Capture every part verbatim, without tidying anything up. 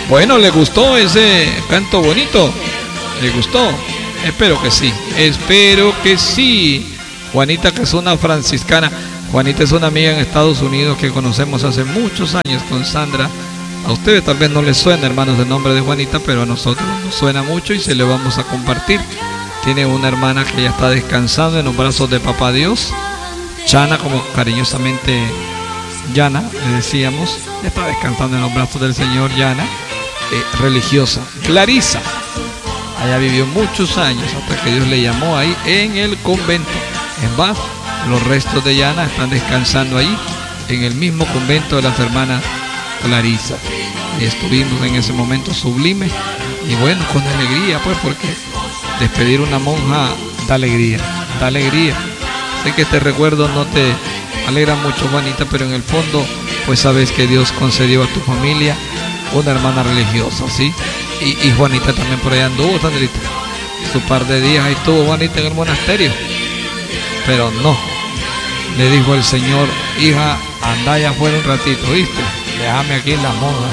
Bueno, ¿le gustó ese canto bonito? ¿Le gustó? Espero que sí, espero que sí. Juanita, que es una franciscana. Juanita es una amiga en Estados Unidos que conocemos hace muchos años con Sandra. A ustedes tal vez no les suena, hermanos, el nombre de Juanita, pero a nosotros nos suena mucho y se le vamos a compartir. Tiene una hermana que ya está descansando en los brazos de Papá Dios. Chana, como cariñosamente Yana, le decíamos, ya está descansando en los brazos del Señor. Yana, eh, religiosa. Clarisa, allá vivió muchos años hasta que Dios le llamó ahí en el convento. Es más, los restos de Yana están descansando ahí en el mismo convento de las hermanas Clarisa. Y estuvimos en ese momento sublime y bueno, con alegría, pues, porque despedir una monja da alegría, da alegría. Sé que este recuerdo no te alegra mucho, Juanita, pero en el fondo, pues sabes que Dios concedió a tu familia una hermana religiosa, ¿sí? Y, y Juanita también por allá anduvo, Sandrita. Su par de días ahí estuvo Juanita en el monasterio. Pero no, le dijo el Señor: hija, anda allá afuera un ratito, ¿viste? Déjame aquí en la moda.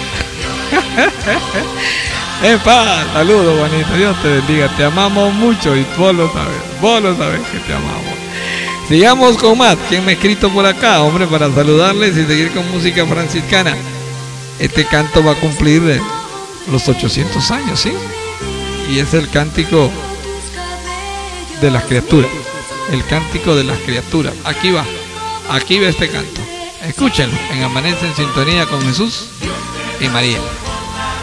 ¡Epa! Saludos, Juanita, Dios te bendiga, te amamos mucho y vos lo sabes, vos lo sabes que te amamos. Sigamos con más. ¿Quién me ha escrito por acá, hombre, para saludarles y seguir con música franciscana? Este canto va a cumplir los ochocientos años, ¿sí? Y es el cántico de las criaturas. El cántico de las criaturas. Aquí va, aquí va este canto. Escúchenlo en Amanece en Sintonía con Jesús y María.